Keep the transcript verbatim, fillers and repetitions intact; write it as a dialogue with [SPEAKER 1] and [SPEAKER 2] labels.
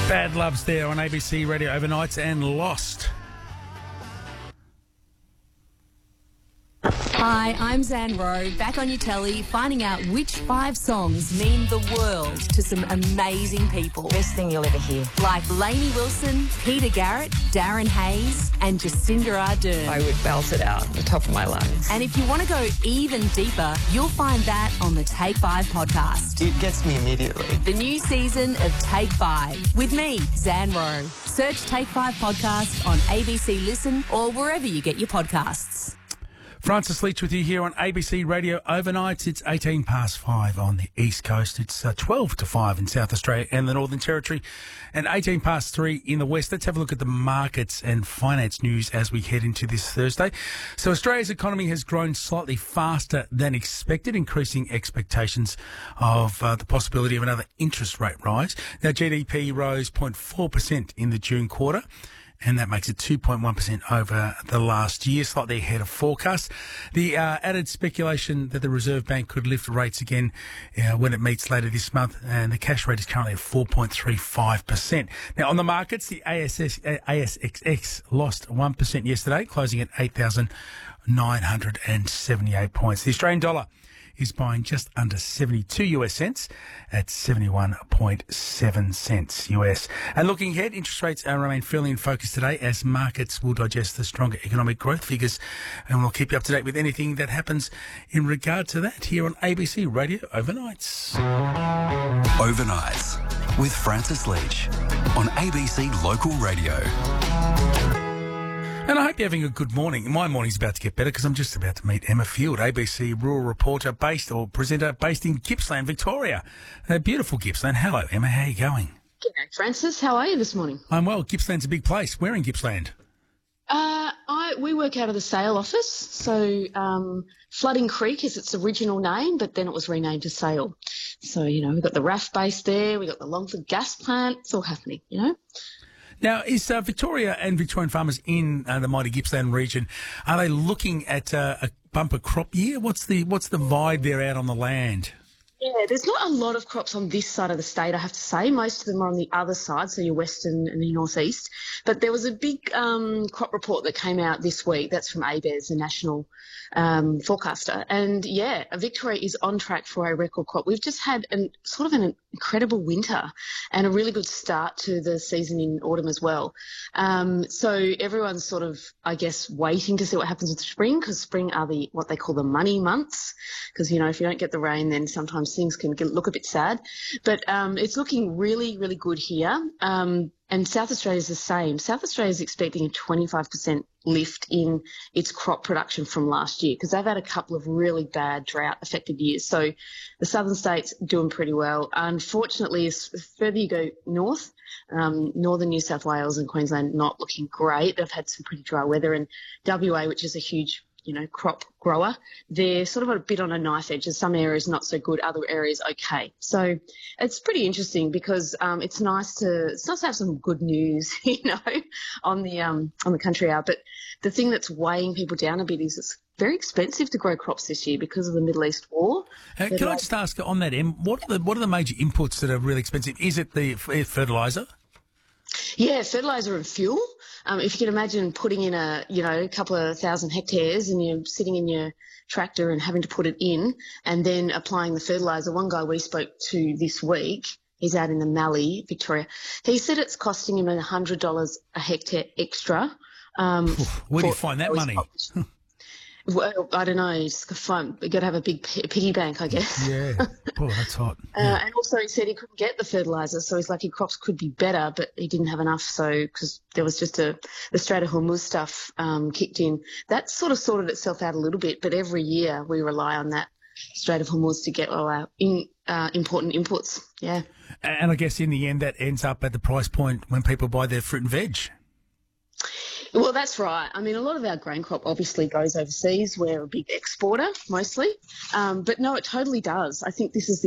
[SPEAKER 1] Bad Loves there on A B C Radio Overnights and Lost.
[SPEAKER 2] Hi, I'm Zan Rowe, back on your telly, finding out which five songs mean the world to some amazing people.
[SPEAKER 3] Best thing you'll ever hear.
[SPEAKER 2] Like Lainey Wilson, Peter Garrett, Darren Hayes, and Jacinda Ardern.
[SPEAKER 3] I would belt it out at the top of my lungs.
[SPEAKER 2] And if you want to go even deeper, you'll find that on the Take Five podcast.
[SPEAKER 4] It gets me immediately.
[SPEAKER 2] The new season of Take Five with me, Zan Rowe. Search Take Five podcast on A B C Listen or wherever you get your podcasts.
[SPEAKER 1] Francis Leach with you here on A B C Radio Overnights. It's eighteen past five on the East Coast. It's uh, twelve to five in South Australia and the Northern Territory, and eighteen past three in the West. Let's have a look at the markets and finance news as we head into this Thursday. So Australia's economy has grown slightly faster than expected, increasing expectations of uh, the possibility of another interest rate rise. Now, G D P rose zero point four percent in the June quarter, and that makes it two point one percent over the last year, slightly ahead of forecast. The uh, added speculation that the Reserve Bank could lift rates again uh, when it meets later this month, and the cash rate is currently at four point three five percent. Now, on the markets, the A S S, A S X X lost one percent yesterday, closing at eight thousand nine hundred seventy-eight points. The Australian dollar is buying just under seventy-two US cents at seventy-one point seven cents U S. And looking ahead, interest rates uh, remain fairly in focus today as markets will digest the stronger economic growth figures, and we'll keep you up to date with anything that happens in regard to that here on A B C Radio Overnights.
[SPEAKER 5] Overnights with Francis Leach on A B C Local Radio.
[SPEAKER 1] And I hope you're having a good morning. My morning's about to get better because I'm just about to meet Emma Field, A B C rural reporter based or presenter based in Gippsland, Victoria. Uh, beautiful Gippsland. Hello, Emma. How are you going?
[SPEAKER 6] G'day, Francis. How are you this morning?
[SPEAKER 1] I'm well. Gippsland's a big place. Where in Gippsland?
[SPEAKER 6] Uh, I we work out of the Sale office. So um, Flooding Creek is its original name, but then it was renamed to Sale. So, you know, we've got the R A F base there. We've got the Longford gas plant. It's all happening, you know.
[SPEAKER 1] Now, is uh, Victoria and Victorian farmers in uh, the mighty Gippsland region, are they looking at uh, a bumper crop year? What's the what's the vibe there out on the land?
[SPEAKER 6] Yeah, there's not a lot of crops on this side of the state, I have to say. Most of them are on the other side, so your western and the northeast. But there was a big um, crop report that came out this week. That's from A B E S, the national um, forecaster. And, yeah, Victoria is on track for a record crop. We've just had an, sort of an incredible winter and a really good start to the season in autumn as well. Um, so everyone's sort of, I guess, waiting to see what happens with spring, because spring are the what they call the money months, because, you know, if you don't get the rain, then sometimes things can get, look a bit sad. But um, it's looking really, really good here. Um, and South Australia is the same. South Australia is expecting a twenty-five percent lift in its crop production from last year, because they've had a couple of really bad drought-affected years. So the southern states doing pretty well. Unfortunately, as further you go north, um, northern New South Wales and Queensland not looking great. They've had some pretty dry weather. And W A, which is a huge you know, crop grower, they're sort of a bit on a knife edge. Some areas not so good, other areas okay. So it's pretty interesting because um, it's nice to it's nice to have some good news, you know, on the um, on the country hour. But the thing that's weighing people down a bit is it's very expensive to grow crops this year because of the Middle East war.
[SPEAKER 1] Uh, can I just ask on that, Em, what are the what are the major inputs that are really expensive? Is it the fertiliser?
[SPEAKER 6] Yeah, fertiliser and fuel. Um, if you can imagine putting in a, you know, a couple of thousand hectares and you're sitting in your tractor and having to put it in and then applying the fertiliser. One guy we spoke to this week, he's out in the Mallee, Victoria, he said it's costing him one hundred dollars a hectare extra. Um,
[SPEAKER 1] Oof, where do you find that money?
[SPEAKER 6] Well, I don't know. You just got to find, you got to have a big piggy bank, I guess.
[SPEAKER 1] Yeah. Oh, that's hot.
[SPEAKER 6] Yeah. Uh, and also he said he couldn't get the fertiliser, so his lucky crops could be better, but he didn't have enough. So because there was just a the Strait of Hormuz stuff um, kicked in, that sort of sorted itself out a little bit. But every year we rely on that Strait of Hormuz to get all our in, uh, important inputs. Yeah.
[SPEAKER 1] And I guess in the end that ends up at the price point when people buy their fruit and veg.
[SPEAKER 6] Well, that's right. I mean, a lot of our grain crop obviously goes overseas. We're a big exporter mostly. Um, but no, it totally does. I think this is the